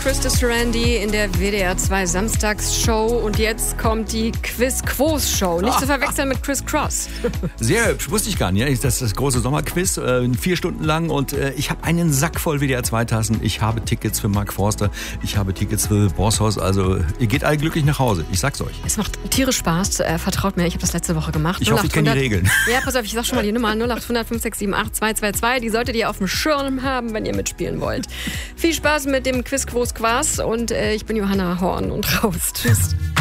Christa Sorandi in der WDR 2 Samstagsshow. Und jetzt kommt die Quiz-Quos-Show. Nicht zu verwechseln mit Chris Cross. Sehr hübsch, wusste ich gar nicht. Das ist das große Sommerquiz, 4 Stunden lang. Und ich habe einen Sack voll WDR 2-Tassen. Ich habe Tickets für Mark Forster. Ich habe Tickets für Borshaus. Also ihr geht alle glücklich nach Hause. Ich sag's euch. Es macht tierisch Spaß. Vertraut mir, ich habe das letzte Woche gemacht. Ich hoffe, ich kenne die Regeln. Ja, pass auf, ich sag schon mal die Nummer 0800 567 8222. Die solltet ihr auf dem Schirm haben, wenn ihr mitspielen wollt. Viel Spaß mit dem Quiz Quos Quas und ich bin Johanna Horn und raus. Tschüss.